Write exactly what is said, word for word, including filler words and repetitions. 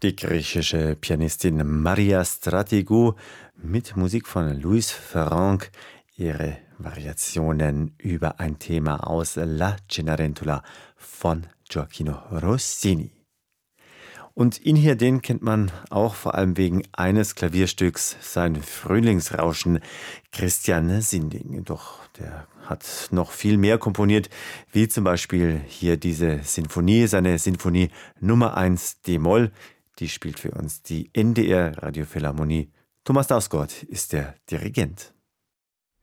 Die griechische Pianistin Maria Strategou mit Musik von Louis Ferrand, ihre Variationen über ein Thema aus La Cenerentola von Gioacchino Rossini. Und ihn hier, den kennt man auch vor allem wegen eines Klavierstücks, sein Frühlingsrauschen, Christian Sinding. Doch der hat noch viel mehr komponiert, wie zum Beispiel hier diese Sinfonie, seine Sinfonie Nummer eins D-Moll. Die spielt für uns die N D R Radiophilharmonie. Thomas Dausgott ist der Dirigent.